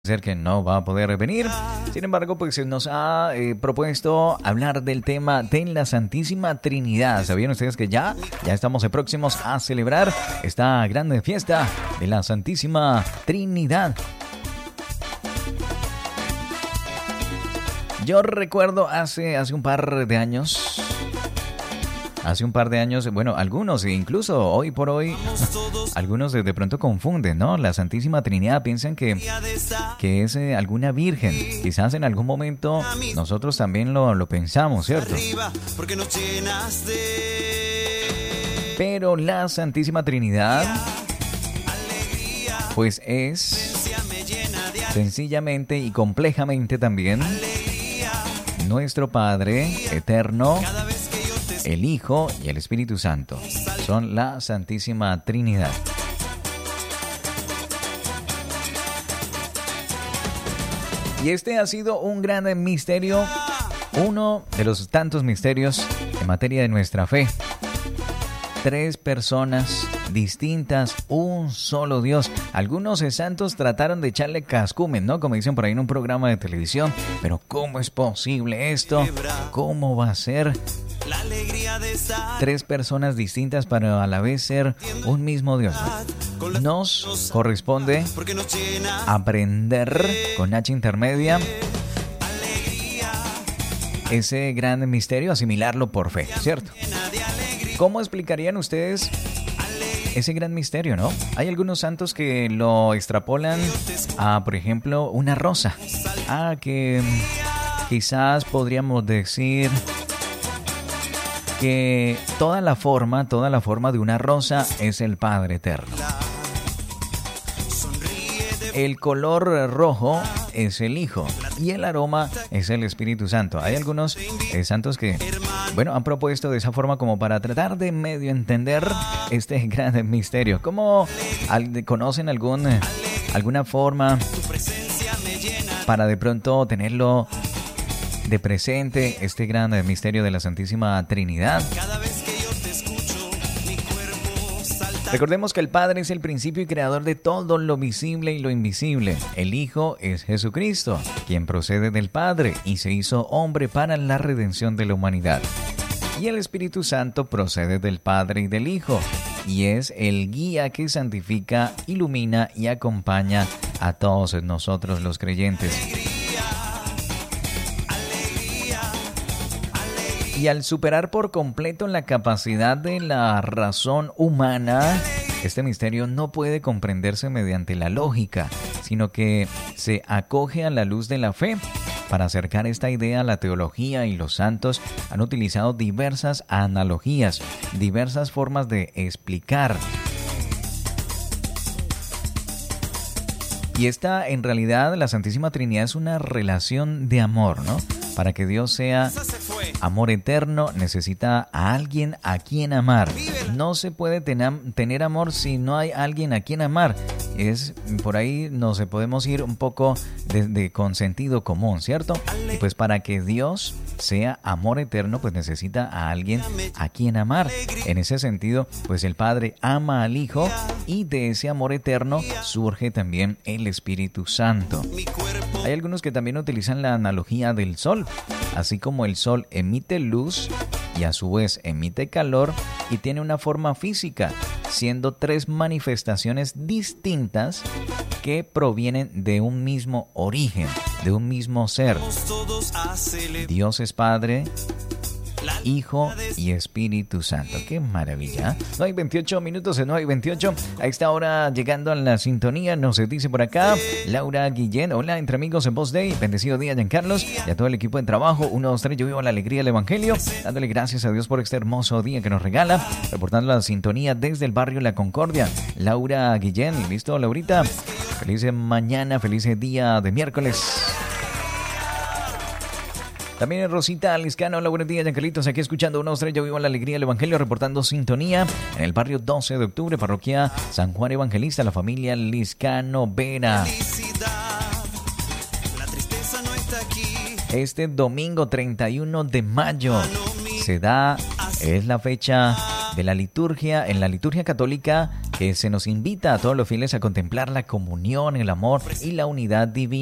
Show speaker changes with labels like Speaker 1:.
Speaker 1: ser que no va a poder venir. Sin embargo, pues se nos ha propuesto hablar del tema de la Santísima Trinidad. ¿Sabían ustedes que ya estamos próximos a celebrar esta grande fiesta de la Santísima Trinidad? Yo recuerdo hace un par de años, bueno, algunos, incluso hoy por hoy, algunos de pronto confunden, ¿no? La Santísima Trinidad, piensan que es alguna virgen. Quizás en algún momento nosotros también lo pensamos, ¿cierto? Pero la Santísima Trinidad, pues es sencillamente y complejamente también nuestro Padre eterno, el Hijo y el Espíritu Santo. Son la Santísima Trinidad. Y este ha sido un gran misterio, uno de los tantos misterios en materia de nuestra fe. 3 personas distintas, un solo Dios. Algunos santos trataron de echarle cascumen, ¿no? Como dicen por ahí en un programa de televisión. Pero ¿cómo es posible esto? ¿Cómo va a ser? 3 personas distintas para a la vez ser un mismo Dios. Nos corresponde aprender con H intermedia ese gran misterio, asimilarlo por fe, ¿cierto? ¿Cómo explicarían ustedes ese gran misterio, no? Hay algunos santos que lo extrapolan a, por ejemplo, una rosa. Que quizás podríamos decir que toda la forma de una rosa es el Padre Eterno. El color rojo es el Hijo y el aroma es el Espíritu Santo. Hay algunos santos que, bueno, han propuesto de esa forma como para tratar de medio entender este gran misterio. ¿Cómo conocen alguna forma para de pronto tenerlo de presente, este gran misterio de la Santísima Trinidad? Recordemos que el Padre es el principio y creador de todo lo visible y lo invisible. El Hijo es Jesucristo, quien procede del Padre y se hizo hombre para la redención de la humanidad. Y el Espíritu Santo procede del Padre y del Hijo, y es el guía que santifica, ilumina y acompaña a todos nosotros los creyentes. Y al superar por completo la capacidad de la razón humana, este misterio no puede comprenderse mediante la lógica, sino que se acoge a la luz de la fe. Para acercar esta idea a la teología y los santos han utilizado diversas analogías, diversas formas de explicar. Y esta, en realidad, la Santísima Trinidad es una relación de amor, ¿no? Para que Dios sea amor eterno, necesita a alguien a quien amar. No se puede tener amor si no hay alguien a quien amar. Por ahí nos podemos ir un poco con sentido común, ¿cierto? Y pues para que Dios sea amor eterno, pues necesita a alguien a quien amar. En ese sentido, pues el Padre ama al Hijo y de ese amor eterno surge también el Espíritu Santo. Hay algunos que también utilizan la analogía del sol. Así como el sol emite luz y a su vez emite calor y tiene una forma física, siendo 3 manifestaciones distintas que provienen de un mismo origen, de un mismo ser. Dios es Padre, Hijo y Espíritu Santo. ¡Qué maravilla! 9:28 minutos, 9:28. A esta hora, llegando a la sintonía, nos dice por acá Laura Guillén. Hola, entre amigos en Post Day. Bendecido día, Giancarlos, y a todo el equipo de trabajo. 1, 2, 3, yo vivo la alegría del Evangelio. Dándole gracias a Dios por este hermoso día que nos regala. Reportando la sintonía desde el barrio La Concordia. Laura Guillén. ¿Listo, Laurita? Feliz mañana, feliz día de miércoles. También Rosita Liscano, hola, buenos días, Giancarlitos, aquí escuchando 1, 2, 3, yo vivo en la alegría del Evangelio, reportando sintonía en el barrio 12 de octubre, parroquia San Juan Evangelista, la familia Liscano Vera. Este domingo 31 de mayo es la fecha de la liturgia, en la liturgia católica que se nos invita a todos los fieles a contemplar la comunión, el amor y la unidad divina.